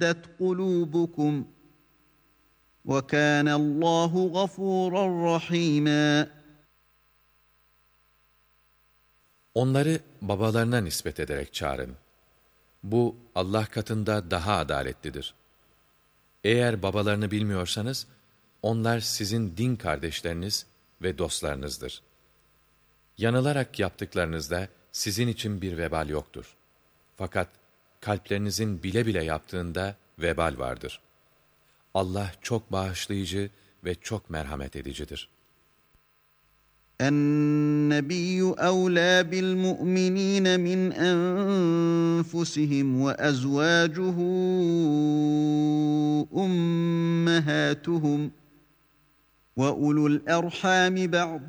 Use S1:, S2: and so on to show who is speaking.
S1: قُلُوبُكُمْ وَكَانَ اللّٰهُ غَفُورًا رَحِيمًا.
S2: Onları babalarına nispet ederek çağırın. Bu Allah katında daha adaletlidir. Eğer babalarını bilmiyorsanız, onlar sizin din kardeşleriniz ve dostlarınızdır. Yanılarak yaptıklarınızda sizin için bir vebal yoktur. Fakat kalplerinizin bile bile yaptığında vebal vardır. Allah çok bağışlayıcı ve çok merhamet edicidir.
S1: النَّبِيُّ أَوْلَى بِالْمُؤْمِنِينَ مِنْ أَنفُسِهِمْ وَأَزْوَاجُهُ أُمَّهَاتُهُمْ وَأُولُو الْأَرْحَامِ بَعْضُهُمْ